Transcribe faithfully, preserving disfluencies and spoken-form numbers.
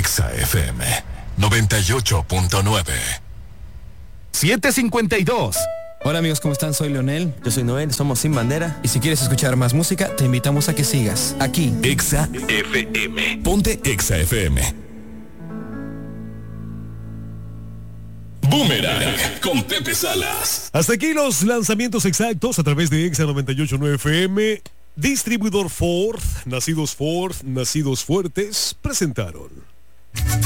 Exa F M noventa y ocho punto nueve. siete cincuenta y dos. Hola amigos, ¿cómo están? Soy Leonel. Yo soy Noel, somos Sin Bandera. Y si quieres escuchar más música, te invitamos a que sigas aquí. Exa F M. Ponte Exa F M. Boomerang con Pepe Salas. Hasta aquí los lanzamientos exactos a través de Exa noventa y ocho punto nueve F M. Distribuidor Ford, nacidos Ford, nacidos fuertes, presentaron.